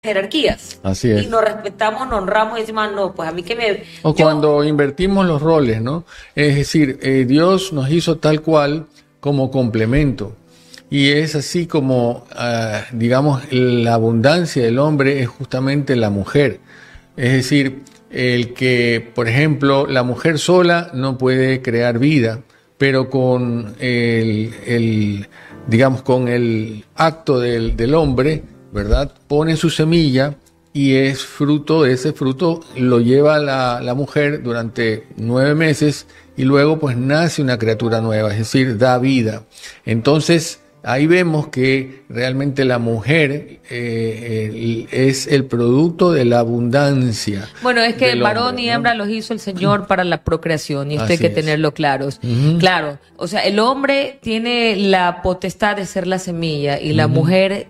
jerarquías. Así es. Y nos respetamos, nos honramos y decimos, no, pues a mí que me... O cuando invertimos los roles, ¿no? Es decir, Dios nos hizo tal cual como complemento. Y es así como, digamos, la abundancia del hombre es justamente la mujer. Es decir, el que, por ejemplo, la mujer sola no puede crear vida, pero con digamos, con el acto del hombre, ¿verdad? Pone su semilla y es fruto, ese fruto lo lleva la mujer durante 9 meses y luego pues nace una criatura nueva, es decir, da vida. Entonces, ahí vemos que realmente la mujer es el producto de la abundancia. Bueno, es que varón hombre, y ¿no? hembra los hizo el Señor para la procreación y esto hay Así que es. tenerlo claros. Claro, o sea, el hombre tiene la potestad de ser la semilla y la mujer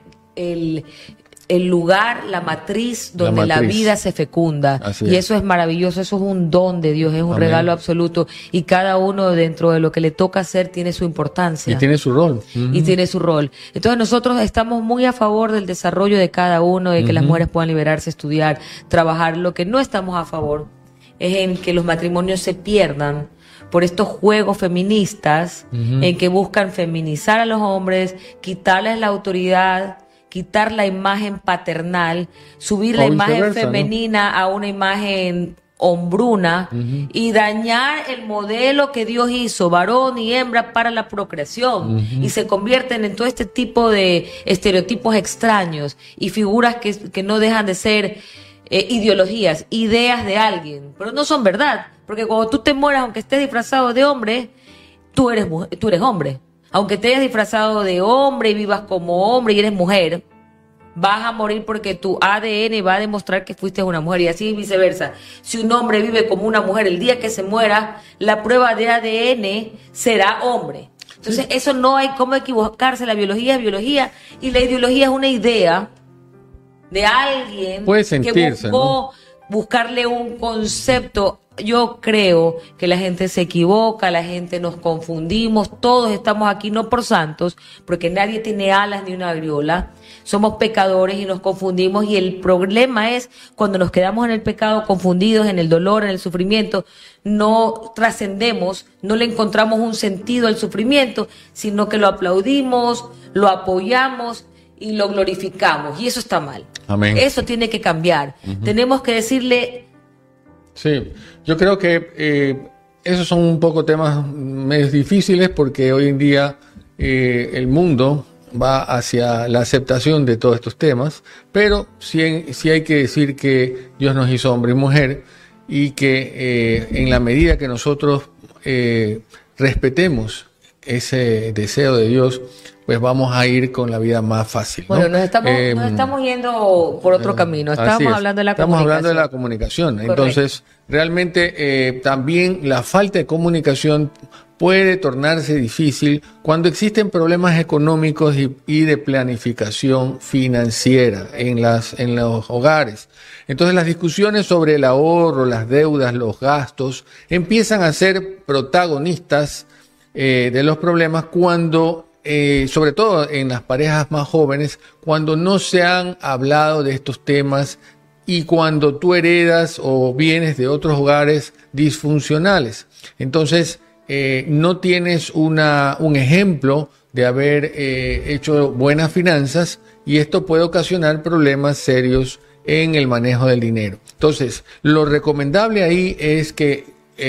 el lugar, la matriz donde la matriz. vida se fecunda. Así Y es. eso es maravilloso, eso es un don de Dios, es un Amén. regalo absoluto. Y cada uno dentro de lo que le toca hacer tiene su importancia. Y tiene su rol. Y tiene su rol. Entonces nosotros estamos muy a favor del desarrollo de cada uno, de que las mujeres puedan liberarse, estudiar, trabajar. Lo que no estamos a favor es en que los matrimonios se pierdan por estos juegos feministas en que buscan feminizar a los hombres, quitarles la autoridad, quitar la imagen paternal, subir la O imagen viceversa, ¿no? femenina a una imagen hombruna y dañar el modelo que Dios hizo, varón y hembra para la procreación, y se convierten en todo este tipo de estereotipos extraños y figuras que no dejan de ser ideologías, ideas de alguien, pero no son verdad, porque cuando tú te mueras, aunque estés disfrazado de hombre, tú eres hombre. Aunque te hayas disfrazado de hombre y vivas como hombre y eres mujer, vas a morir porque tu ADN va a demostrar que fuiste una mujer y así viceversa. Si un hombre vive como una mujer, el día que se muera, la prueba de ADN será hombre. Entonces, eso no hay cómo equivocarse. La biología es biología y la ideología es una idea de alguien Puede que sentirse, buscó buscarle un concepto. Yo creo que la gente se equivoca, la gente nos confundimos, todos estamos aquí no por santos, porque nadie tiene alas ni una aureola, somos pecadores y nos confundimos, y el problema es cuando nos quedamos en el pecado, confundidos, en el dolor, en el sufrimiento, no trascendemos, no le encontramos un sentido al sufrimiento, sino que lo aplaudimos, lo apoyamos y lo glorificamos, y eso está mal. Amén. Eso tiene que cambiar. Tenemos que decirle... Sí, yo creo que esos son un poco temas medio difíciles porque hoy en día el mundo va hacia la aceptación de todos estos temas, pero sí hay que decir que Dios nos hizo hombre y mujer y que en la medida que nosotros respetemos ese deseo de Dios, pues vamos a ir con la vida más fácil, ¿no? Bueno, nos estamos yendo por otro camino. Estábamos hablando de la comunicación. Estamos hablando de la comunicación. Correcto. Entonces, realmente también la falta de comunicación puede tornarse difícil cuando existen problemas económicos y de planificación financiera en los hogares. Entonces, las discusiones sobre el ahorro, las deudas, los gastos, empiezan a ser protagonistas de los problemas cuando, sobre todo en las parejas más jóvenes, cuando no se han hablado de estos temas y cuando tú heredas o vienes de otros hogares disfuncionales. Entonces, no tienes un ejemplo de haber hecho buenas finanzas y esto puede ocasionar problemas serios en el manejo del dinero. Entonces, lo recomendable ahí es que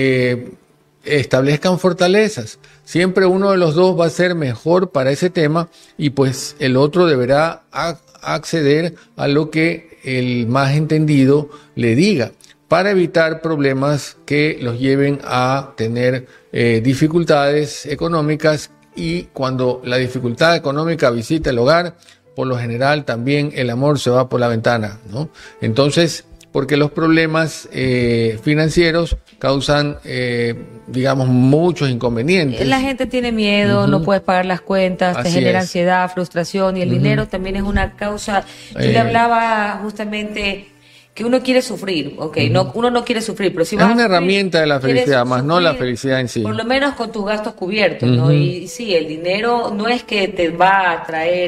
establezcan fortalezas. Siempre uno de los dos va a ser mejor para ese tema y pues el otro deberá acceder a lo que el más entendido le diga para evitar problemas que los lleven a tener dificultades económicas, y cuando la dificultad económica visita el hogar, por lo general también el amor se va por la ventana, ¿no? Entonces, porque los problemas financieros causan, digamos, muchos inconvenientes. La gente tiene miedo, no puedes pagar las cuentas, te Así genera es. ansiedad, frustración, y el dinero también es una causa. Yo le hablaba justamente que uno quiere sufrir, uno no quiere sufrir, pero si Es vas a una sufrir, herramienta de la quieres felicidad, más no la sufrir, felicidad en sí. por lo menos con tus gastos cubiertos, ¿no? Y sí, el dinero no es que te va a traer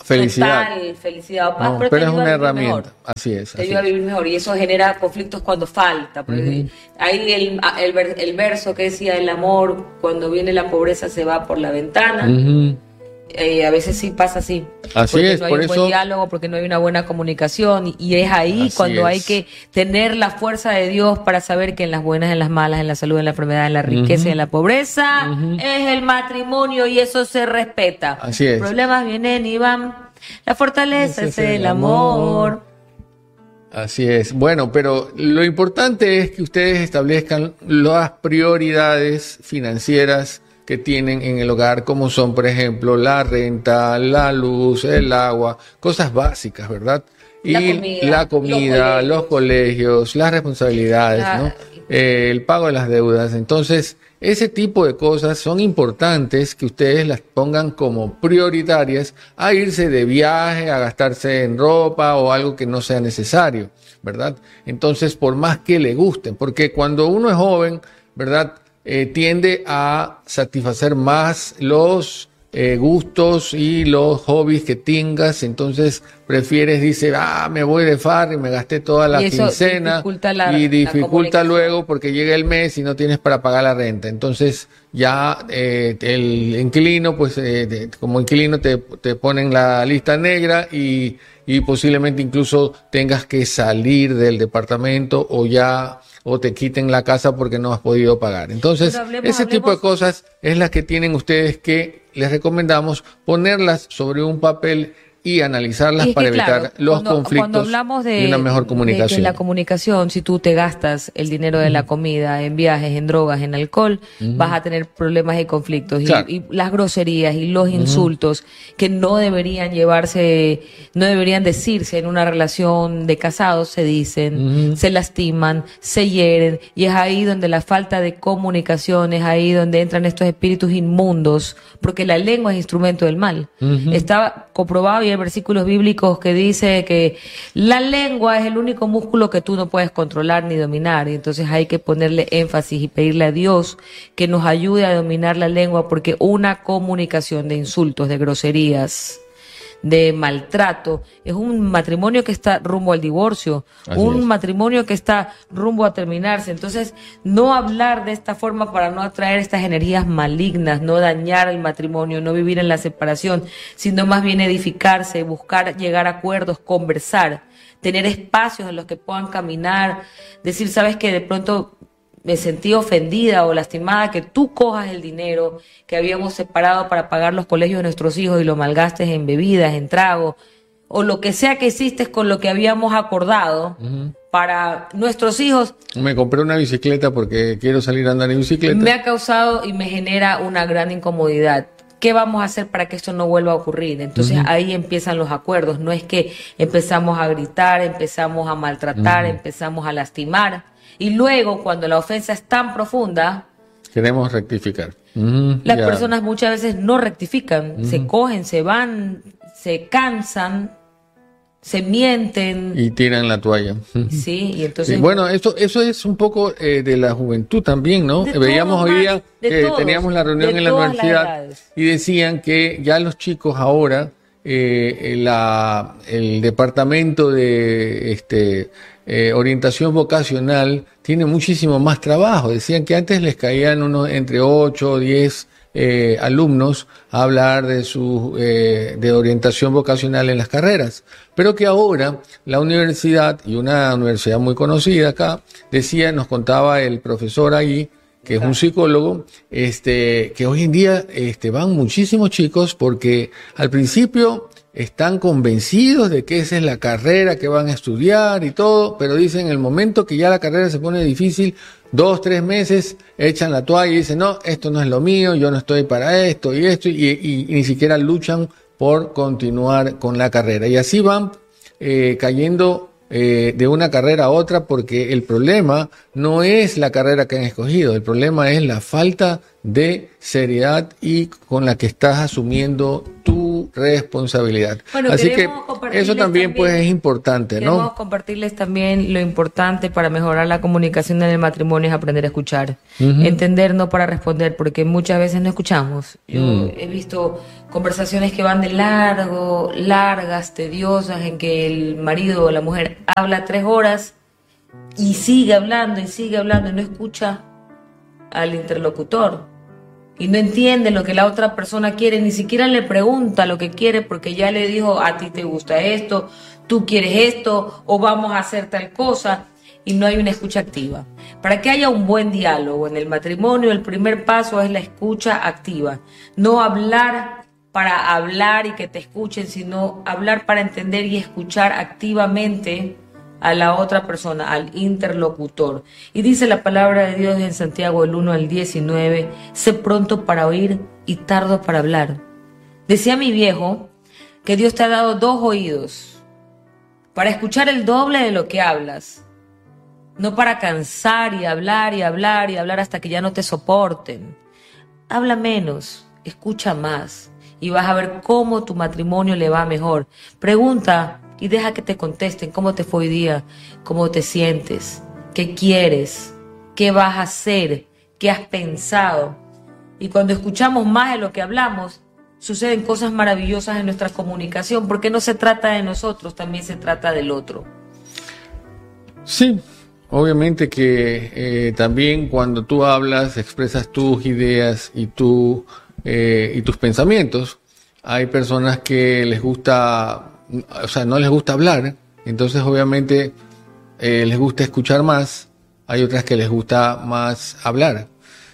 felicidad. Total felicidad o paz, No, pero pero te es ayuda una a vivir herramienta. mejor. Así es. Te Así ayuda a es. vivir mejor y eso genera conflictos cuando falta. Porque ahí el verso que decía el amor, cuando viene la pobreza se va por la ventana. Ujú. A veces sí pasa así. Así porque es, no hay por un eso. buen diálogo, porque no hay una buena comunicación. Y es ahí Así cuando hay es. que tener la fuerza de Dios para saber que en las buenas, en las malas, en la salud, en la enfermedad, en la riqueza y en la pobreza es el matrimonio y eso se respeta. Así es. Problemas vienen y van. La fortaleza Ese es el amor. Así es. Bueno, pero lo importante es que ustedes establezcan las prioridades financieras que tienen en el hogar, como son, por ejemplo, la renta, la luz, el agua, cosas básicas, ¿verdad? Y la comida, los colegios, las responsabilidades, ¿no? El pago de las deudas. Entonces, ese tipo de cosas son importantes que ustedes las pongan como prioritarias a irse de viaje, a gastarse en ropa o algo que no sea necesario, ¿verdad? Entonces, por más que le gusten, porque cuando uno es joven, ¿verdad? Tiende a satisfacer más los gustos y los hobbies que tengas, entonces prefieres, dice, me voy de farra y me gasté toda la quincena y dificulta luego porque llega el mes y no tienes para pagar la renta. Entonces ya el inquilino, pues como inquilino te ponen la lista negra y posiblemente incluso tengas que salir del departamento o te quiten la casa porque no has podido pagar. Entonces, ese tipo de cosas es las que tienen ustedes que les recomendamos ponerlas sobre un papel y analizarlas para evitar los conflictos y una mejor comunicación. De la comunicación, si tú te gastas el dinero de la comida en viajes, en drogas, en alcohol, vas a tener problemas y conflictos. Claro. Y las groserías y los insultos que no deberían decirse en una relación de casados, se dicen, se lastiman, se hieren, y es ahí donde la falta de comunicación, es ahí donde entran estos espíritus inmundos, porque la lengua es instrumento del mal. Está comprobado y hay versículos bíblicos que dice que la lengua es el único músculo que tú no puedes controlar ni dominar, y entonces hay que ponerle énfasis y pedirle a Dios que nos ayude a dominar la lengua, porque una comunicación de insultos, de groserías, de maltrato, es un matrimonio que está rumbo al divorcio, matrimonio que está rumbo a terminarse. Entonces, no hablar de esta forma para no atraer estas energías malignas, no dañar el matrimonio, no vivir en la separación, sino más bien edificarse, buscar llegar a acuerdos, conversar, tener espacios en los que puedan caminar, decir, sabes que de pronto me sentí ofendida o lastimada que tú cojas el dinero que habíamos separado para pagar los colegios de nuestros hijos y lo malgastes en bebidas, en trago, o lo que sea que hiciste con lo que habíamos acordado para nuestros hijos. Me compré una bicicleta porque quiero salir a andar en bicicleta. Me ha causado y me genera una gran incomodidad. ¿Qué vamos a hacer para que esto no vuelva a ocurrir? Entonces ahí empiezan los acuerdos. No es que empezamos a gritar, empezamos a maltratar, empezamos a lastimar. Y luego, cuando la ofensa es tan profunda, queremos rectificar. Las personas muchas veces no rectifican, se cogen, se van, se cansan, se mienten. Y tiran la toalla. Sí, y entonces... Sí, bueno, eso es un poco de la juventud también, ¿no? Veíamos hoy día que teníamos la reunión en la universidad y decían que ya los chicos ahora, el departamento de orientación vocacional tiene muchísimo más trabajo. Decían que antes les caían entre 8 o 10 alumnos a hablar de orientación vocacional en las carreras, pero que ahora la universidad, y una universidad muy conocida acá, nos contaba el profesor ahí, que es un psicólogo, que hoy en día van muchísimos chicos porque al principio están convencidos de que esa es la carrera que van a estudiar y todo, pero dicen en el momento que ya la carrera se pone difícil, 2, 3 meses, echan la toalla y dicen, no, esto no es lo mío, yo no estoy para esto y esto, y ni siquiera luchan por continuar con la carrera. Y así van cayendo de una carrera a otra, porque el problema no es la carrera que han escogido, el problema es la falta de seriedad y con la que estás asumiendo tu tu responsabilidad. Bueno, así que eso también pues es importante, ¿no? Queremos compartirles también lo importante para mejorar la comunicación en el matrimonio es aprender a escuchar. Entender, no para responder, porque muchas veces no escuchamos. Yo he visto conversaciones que van de largas, tediosas, en que el marido o la mujer habla 3 horas y sigue hablando y no escucha al interlocutor. Y no entiende lo que la otra persona quiere, ni siquiera le pregunta lo que quiere porque ya le dijo, a ti te gusta esto, tú quieres esto, o vamos a hacer tal cosa, y no hay una escucha activa. Para que haya un buen diálogo en el matrimonio, el primer paso es la escucha activa. No hablar para hablar y que te escuchen, sino hablar para entender y escuchar activamente a la otra persona, al interlocutor. Y dice la palabra de Dios en Santiago del 1 al 19, sé pronto para oír y tardo para hablar. Decía mi viejo que Dios te ha dado 2 oídos para escuchar el doble de lo que hablas, no para cansar y hablar hasta que ya no te soporten. Habla menos, escucha más y vas a ver cómo tu matrimonio le va mejor. Pregunta y deja que te contesten cómo te fue hoy día, cómo te sientes, qué quieres, qué vas a hacer, qué has pensado. Y cuando escuchamos más de lo que hablamos, suceden cosas maravillosas en nuestra comunicación, porque no se trata de nosotros, también se trata del otro. Sí, obviamente que también cuando tú hablas, expresas tus ideas y tus pensamientos. Hay personas que les gusta, o sea, no les gusta hablar, entonces obviamente les gusta escuchar más. Hay otras que les gusta más hablar,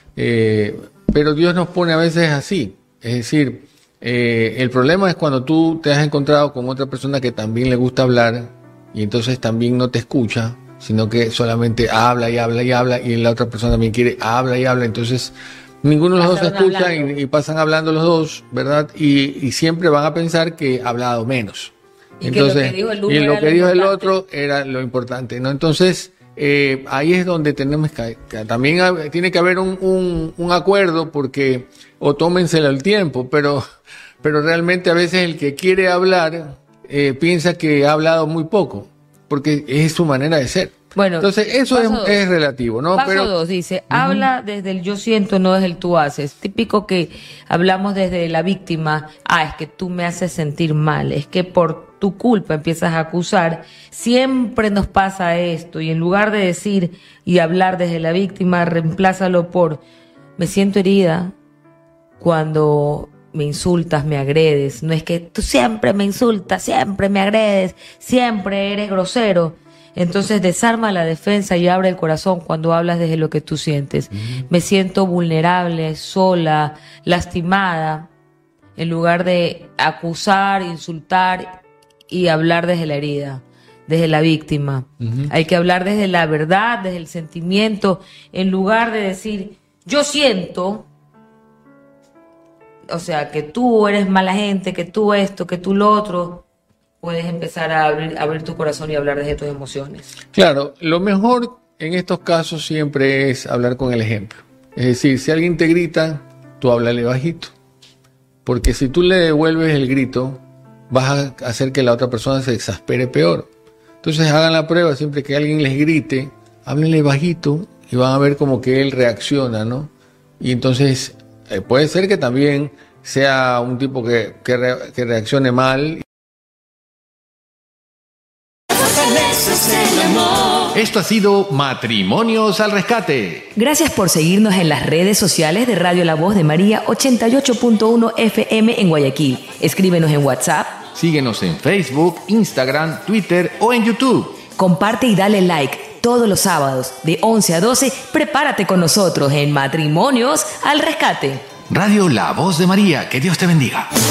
pero Dios nos pone a veces así, es decir, el problema es cuando tú te has encontrado con otra persona que también le gusta hablar y entonces también no te escucha, sino que solamente habla y la otra persona también quiere habla y habla, entonces ninguno de los dos escucha y pasan hablando los dos, ¿verdad? Y siempre van a pensar que ha hablado menos. Entonces, lo que dijo el otro era lo importante, ¿no? Entonces, ahí es donde tenemos que también tiene que haber un acuerdo, porque o tómenselo el tiempo, pero realmente a veces el que quiere hablar piensa que ha hablado muy poco, porque es su manera de ser. Bueno, entonces eso es relativo, ¿no? Paso 2 dice, habla desde el yo siento, no desde el tú haces. Típico que hablamos desde la víctima, es que tú me haces sentir mal, es que por tu culpa empiezas a acusar. Siempre nos pasa esto, y en lugar de decir y hablar desde la víctima, reemplázalo por, me siento herida cuando me insultas, me agredes. No es que tú siempre me insultas, siempre me agredes, siempre eres grosero. Entonces desarma la defensa y abre el corazón cuando hablas desde lo que tú sientes. Me siento vulnerable, sola, lastimada, en lugar de acusar, insultar y hablar desde la herida, desde la víctima. Hay que hablar desde la verdad, desde el sentimiento, en lugar de decir, yo siento, o sea, que tú eres mala gente, que tú esto, que tú lo otro. Puedes empezar a abrir tu corazón y hablar desde tus emociones. Claro, lo mejor en estos casos siempre es hablar con el ejemplo. Es decir, si alguien te grita, tú háblale bajito. Porque si tú le devuelves el grito, vas a hacer que la otra persona se exaspere peor. Entonces hagan la prueba, siempre que alguien les grite, háblenle bajito y van a ver como que él reacciona, ¿no? Y entonces puede ser que también sea un tipo que reaccione mal. Esto ha sido Matrimonios al Rescate. Gracias por seguirnos en las redes sociales de Radio La Voz de María 88.1 FM en Guayaquil. Escríbenos en WhatsApp. Síguenos en Facebook, Instagram, Twitter o en YouTube. Comparte y dale like. Todos los sábados de 11 a 12, prepárate con nosotros en Matrimonios al Rescate. Radio La Voz de María, que Dios te bendiga.